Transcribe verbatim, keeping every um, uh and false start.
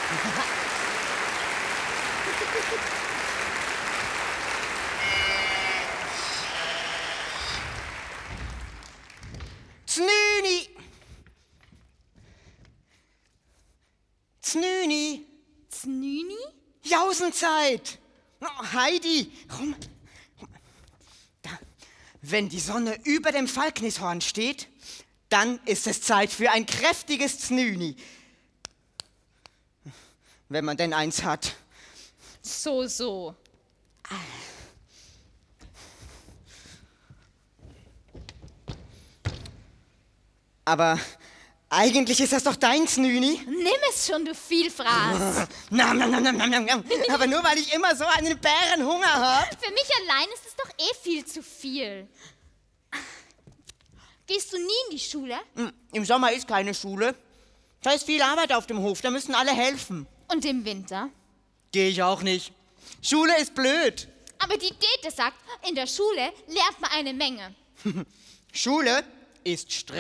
Znüni! Znüni! Znüni? Jausenzeit! Oh, Heidi, komm. Da. Wenn die Sonne über dem Falknishorn steht, dann ist es Zeit für ein kräftiges Znüni. Wenn man denn eins hat. So, so. Aber eigentlich ist das doch dein Znüni. Nimm es schon, du Vielfraß. Nam, nam, nam, nam, nam, nam. Aber nur weil ich immer so einen Bärenhunger habe. Für mich allein ist es doch eh viel zu viel. Gehst du nie in die Schule? Im Sommer ist keine Schule. Da ist viel Arbeit auf dem Hof, da müssen alle helfen. Und im Winter? Gehe ich auch nicht. Schule ist blöd. Aber die Dete sagt, in der Schule lernt man eine Menge. Schule ist streng.